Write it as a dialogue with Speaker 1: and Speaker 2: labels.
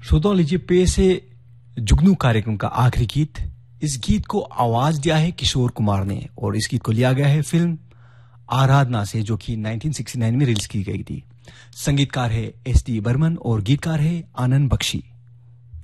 Speaker 1: श्रोताओं, लीजिए पेश है जुगनू कार्यक्रम का आखिरी गीत। इस गीत को आवाज दिया है किशोर कुमार ने और इस गीत को लिया गया है फिल्म आराधना से, जो कि 1969 में रिलीज की गई थी। संगीतकार है एस डी बर्मन और गीतकार है आनंद बख्शी।